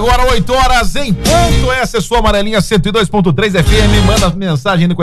Agora 8 horas em ponto, essa é sua amarelinha 102.3 FM, manda mensagem no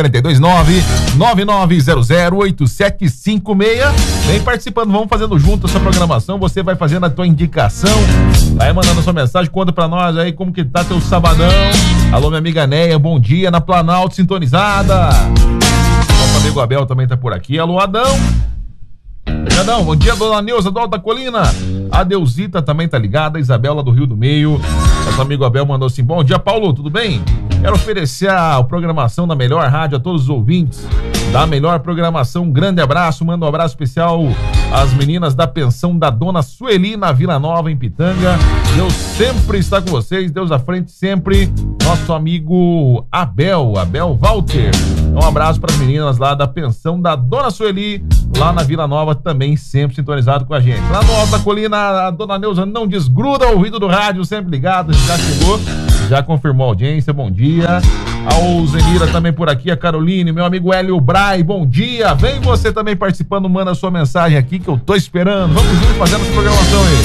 429-9900-8756, vem participando, vamos fazendo junto essa programação, você vai fazendo a tua indicação, vai mandando sua mensagem, conta pra nós aí como que tá teu sabadão. Alô, minha amiga Neia, bom dia, na Planalto sintonizada. Nosso amigo Abel também tá por aqui. Alô, Adão. Adão, bom dia, dona Neuza, do Alta Colina. A Deusita também tá ligada, a Isabela do Rio do Meio. Nosso amigo Abel mandou assim, bom dia, Paulo, tudo bem? Quero oferecer a programação da melhor rádio a todos os ouvintes da melhor programação. Um grande abraço, manda um abraço especial às meninas da pensão da Dona Sueli na Vila Nova, em Pitanga. Deus sempre está com vocês, Deus à frente sempre. Nosso amigo Abel Walter. Um abraço para as meninas lá da pensão da Dona Sueli, lá na Vila Nova, também sempre sintonizado com a gente. Lá no Alto da Colina, a Dona Neuza não desgruda o ouvido do rádio, sempre ligado, já chegou, já confirmou a audiência, bom dia. A Zenira também por aqui, a Caroline, meu amigo Hélio Bray, bom dia. Vem você também participando, manda sua mensagem aqui que eu tô esperando. Vamos juntos fazendo essa programação aí.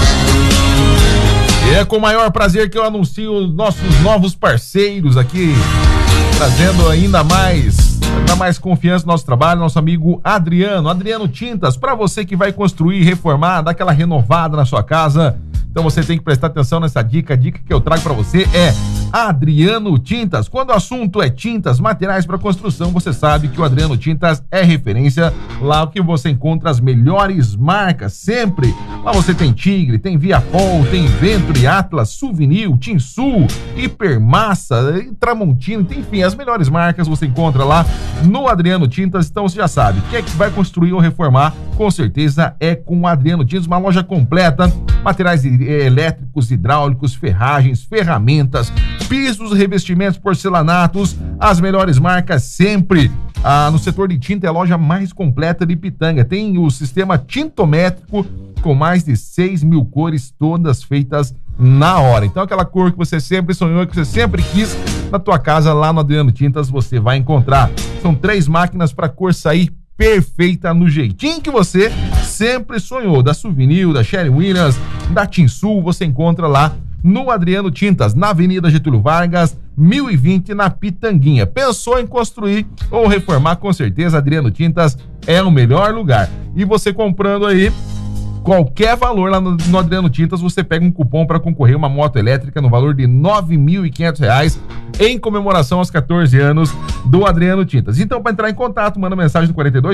E é com o maior prazer que eu anuncio os nossos novos parceiros aqui, trazendo ainda mais confiança no nosso trabalho, nosso amigo Adriano Tintas, para você que vai construir, reformar, dar aquela renovada na sua casa. Então você tem que prestar atenção nessa dica. A dica que eu trago para você é Adriano Tintas. Quando o assunto é tintas, materiais para construção, você sabe que o Adriano Tintas é referência. Lá que você encontra as melhores marcas, sempre. Lá você tem Tigre, tem Viapol, tem Venture, Atlas, Souvenir, Tinsul, Hipermassa, Tramontina, enfim, as melhores marcas você encontra lá no Adriano Tintas. Então você já sabe, quem é que vai construir ou reformar, com certeza é com o Adriano Tintas, uma loja completa, materiais elétricos, hidráulicos, ferragens, ferramentas, pisos, revestimentos, porcelanatos, as melhores marcas sempre. No setor de tinta é a loja mais completa de Pitanga. Tem o sistema tintométrico com mais de 6.000 cores, todas feitas na hora. Então aquela cor que você sempre sonhou, que você sempre quis na tua casa, lá no Adriano Tintas você vai encontrar. São 3 máquinas para cor sair perfeita no jeitinho que você sempre sonhou. Da Souvenir, da Sherwin Williams, da Tinsul, você encontra lá no Adriano Tintas, na Avenida Getúlio Vargas, 1020, na Pitanguinha. Pensou em construir ou reformar, com certeza Adriano Tintas é o melhor lugar. E você comprando aí qualquer valor lá no Adriano Tintas, você pega um cupom para concorrer uma moto elétrica no valor de R$ 9.500 em comemoração aos 14 anos do Adriano Tintas. Então, para entrar em contato, manda mensagem no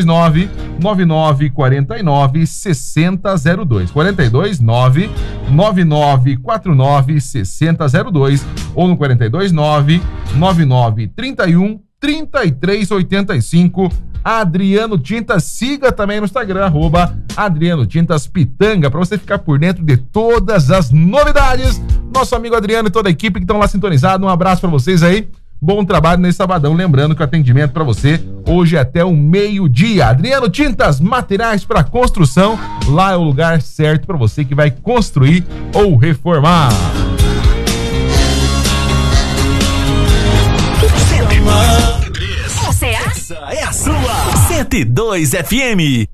429-9949-6002. 429-9949-6002 ou no 429-9931-3385. Adriano Tintas, siga também no Instagram, @Adriano Tintas Pitanga, para você ficar por dentro de todas as novidades. Nosso amigo Adriano e toda a equipe que estão lá sintonizados, um abraço para vocês aí, bom trabalho nesse sabadão, lembrando que o atendimento para você hoje é até o meio-dia. Adriano Tintas, materiais para construção, lá é o lugar certo para você que vai construir ou reformar. Essa é a sua 102 FM.